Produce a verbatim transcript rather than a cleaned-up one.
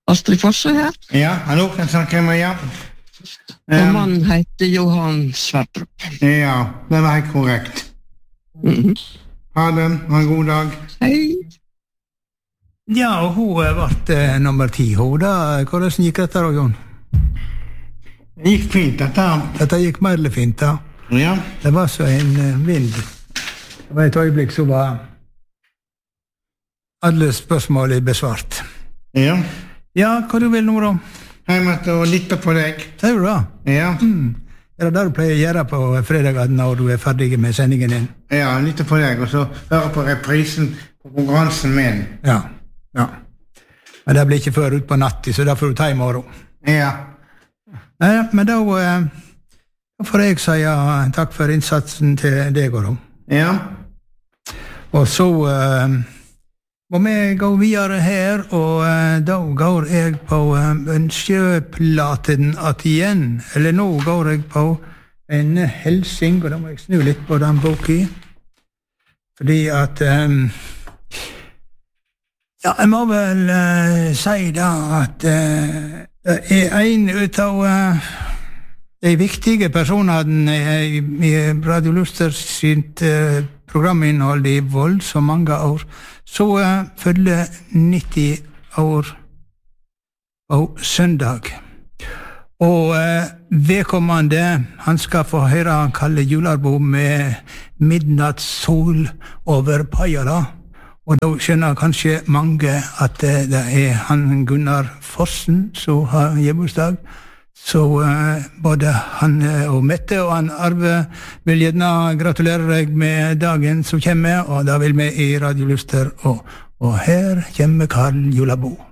Astrid Fosse her. Ja, hallo, jeg snakker med, ja. Og mannen heter Johan Sverdrup. Ja, det var helt korrekt. Mm-hmm. Ha det, ha en god dag. Hei. Ja, og hun ble eh, nummer ti. Hun da, hvordan gikk dette da, Jon? Det gikk fint, dette. Dette gikk mer eller fint, da. Ja. Det var så en uh, vind. Det var et øyeblikk så var alle spørsmål besvart. Ja. Ja, hva du vil nå da? Jeg måtte lytte på deg. Sier du da? Ja. Mm. Er det det du pleier å gjøre på fredagen når du er ferdig med sendingen din? Ja, lytte på deg, og så høre på reprisen på konkurransen min. Ja, ja. Men det blir ikke før ut på natt, så da får du ta i morgen. Ja. Nei, men da, da får jeg si takk for innsatsen til deg og da. Ja. Og så uh, må vi gå videre her, og uh, da går jeg på uh, en sjøplaten at igjen. Eller nå går jeg på en helsing, og da må jeg snu litt på den boken. Fordi at um, ja, jeg må vel uh, si da at uh, det er en ut av uh, de viktige personene i, i Radio Luster sitt uh, programinnhold i vold så mange år, så uh, følger nitti år på søndag. Og uh, vedkommende, han skal få høre Kalle Jularbo med midnattssol over Pajala. Og da skjønner kanskje mange at det er han Gunnar Fossen som har hjemmebursdag. Så uh, både han og Mette og han Arve vil gjerne gratulere deg med dagen som kommer, og da vil vi i Radio Luster, og, og her kommer Karl Julabo.